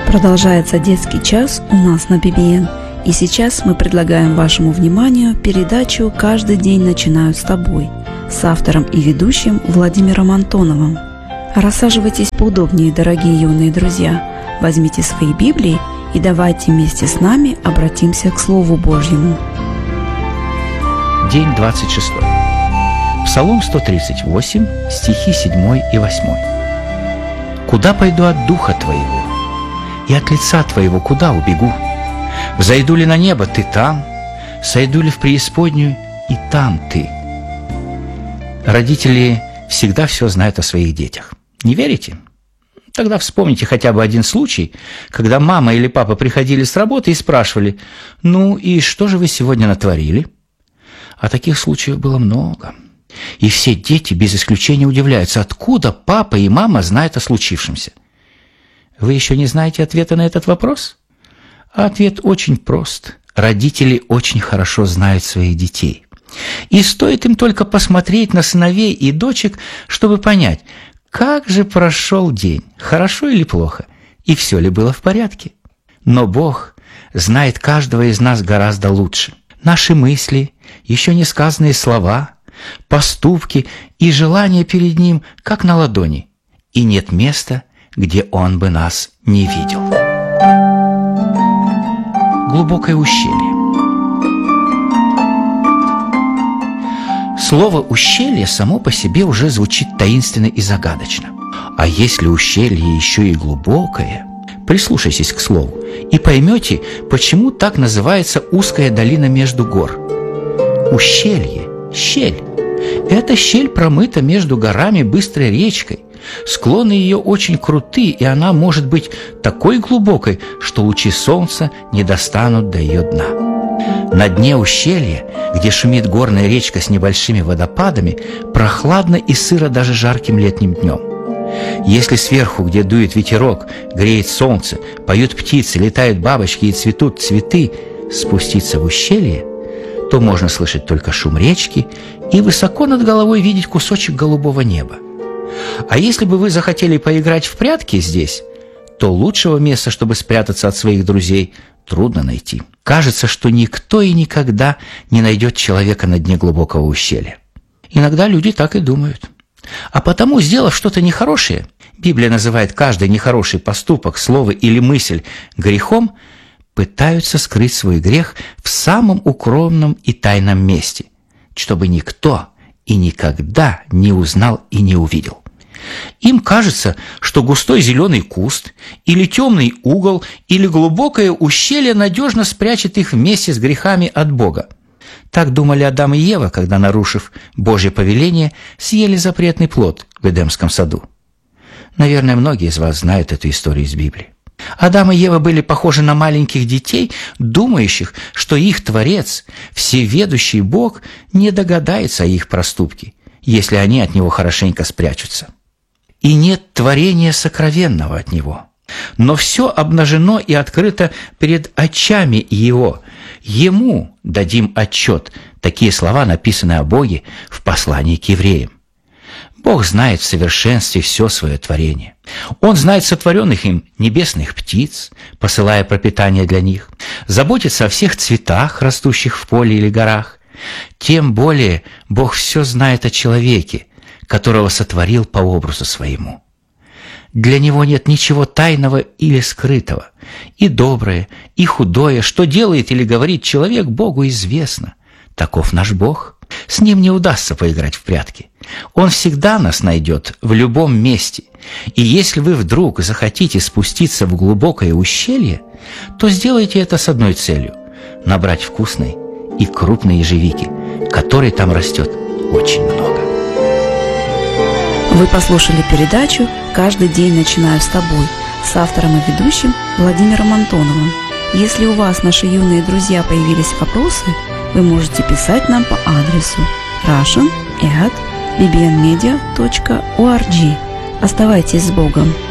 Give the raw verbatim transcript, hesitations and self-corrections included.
Продолжается детский час у нас на би би эн. И сейчас мы предлагаем вашему вниманию передачу «Каждый день начинают с тобой» с автором и ведущим Владимиром Антоновым. Рассаживайтесь поудобнее, дорогие юные друзья. Возьмите свои Библии и давайте вместе с нами обратимся к Слову Божьему. День двадцать шестой. Псалом сто тридцать восемь, стихи семь и восемь. «Куда пойду от духа твоего, и от лица твоего куда убегу? Взойду ли на небо, ты там, сойду ли в преисподнюю, и там ты». Родители всегда все знают о своих детях. Не верите? Тогда вспомните хотя бы один случай, когда мама или папа приходили с работы и спрашивали: «Ну и что же вы сегодня натворили?» А таких случаев было много. И все дети без исключения удивляются, откуда папа и мама знают о случившемся. Вы еще не знаете ответа на этот вопрос? А ответ очень прост. Родители очень хорошо знают своих детей. И стоит им только посмотреть на сыновей и дочек, чтобы понять, как же прошел день, хорошо или плохо, и все ли было в порядке. Но Бог знает каждого из нас гораздо лучше. Наши мысли, еще не сказанные слова, поступки и желания перед Ним, как на ладони, и нет места, где Он бы нас не видел. Глубокое ущелье. Слово «ущелье» само по себе уже звучит таинственно и загадочно. А если ущелье еще и глубокое, прислушайтесь к слову и поймете, почему так называется узкая долина между гор. Ущелье, щель. Эта щель промыта между горами быстрой речкой. Склоны ее очень круты, и она может быть такой глубокой, что лучи солнца не достанут до ее дна. На дне ущелья, где шумит горная речка с небольшими водопадами, прохладно и сыро даже жарким летним днем. Если сверху, где дует ветерок, греет солнце, поют птицы, летают бабочки и цветут цветы, спуститься в ущелье, то можно слышать только шум речки и высоко над головой видеть кусочек голубого неба. А если бы вы захотели поиграть в прятки здесь, то лучшего места, чтобы спрятаться от своих друзей, трудно найти. Кажется, что никто и никогда не найдет человека на дне глубокого ущелья. Иногда люди так и думают. А потому, сделав что-то нехорошее, Библия называет каждый нехороший поступок, слово или мысль грехом, пытаются скрыть свой грех в самом укромном и тайном месте, чтобы никто и никогда не узнал и не увидел. Им кажется, что густой зеленый куст, или темный угол, или глубокое ущелье надежно спрячет их вместе с грехами от Бога. Так думали Адам и Ева, когда, нарушив Божье повеление, съели запретный плод в Эдемском саду. Наверное, многие из вас знают эту историю из Библии. Адам и Ева были похожи на маленьких детей, думающих, что их Творец, всеведущий Бог, не догадается о их проступке, если они от Него хорошенько спрячутся. И нет творения сокровенного от Него. Но все обнажено и открыто перед очами Его. Ему дадим отчет. Такие слова написаны о Боге в послании к евреям. Бог знает в совершенстве все свое творение. Он знает сотворенных им небесных птиц, посылая пропитание для них, заботится о всех цветах, растущих в поле или горах. Тем более Бог все знает о человеке, которого сотворил по образу своему. Для Него нет ничего тайного или скрытого. И доброе, и худое, что делает или говорит человек, Богу известно. Таков наш Бог. С Ним не удастся поиграть в прятки. Он всегда нас найдет в любом месте. И если вы вдруг захотите спуститься в глубокое ущелье, то сделайте это с одной целью – набрать вкусной и крупной ежевики, которой там растет очень много. Вы послушали передачу «Каждый день начинаю с тобой» с автором и ведущим Владимиром Антоновым. Если у вас, наши юные друзья, появились вопросы, вы можете писать нам по адресу russian at би би эн медиа точка орг. Оставайтесь с Богом!